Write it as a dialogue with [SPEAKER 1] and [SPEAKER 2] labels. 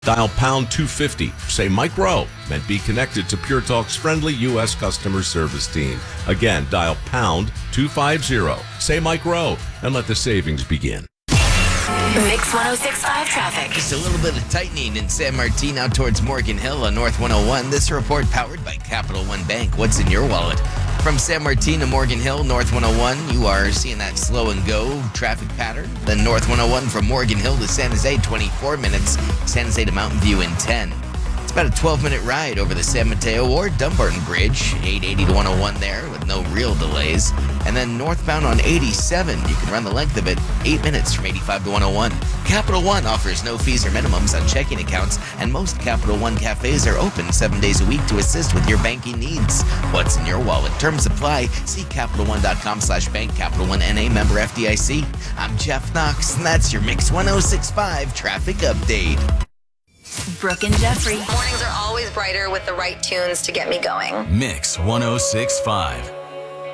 [SPEAKER 1] Dial pound 250. Say Mike Rowe and be connected to Pure Talk's friendly U.S. customer service team. Again, dial pound 250. Say Mike Rowe and let the savings begin.
[SPEAKER 2] Mix 106.5 traffic.
[SPEAKER 3] Just a little bit of tightening in San Martin out towards Morgan Hill on North 101. This report powered by Capital One Bank. What's in your wallet? From San Martin to Morgan Hill, North 101, you are seeing that slow and go traffic pattern. Then North 101 from Morgan Hill to San Jose, 24 minutes. San Jose to Mountain View in 10. It's about a 12-minute ride over the San Mateo or Dumbarton Bridge, 880 to 101 there with no real delays. And then northbound on 87, you can run the length of it, 8 minutes from 85 to 101. Capital One offers no fees or minimums on checking accounts, and most Capital One cafes are open 7 days a week to assist with your banking needs. What's in your wallet? Terms apply. See CapitalOne.com/bank. Capital One NA, member FDIC. I'm Jeff Knox, and that's your Mix 106.5 traffic update.
[SPEAKER 2] Brooke and Jeffrey.
[SPEAKER 4] Mornings are always brighter with the right tunes to get me going.
[SPEAKER 5] Mix 106.5.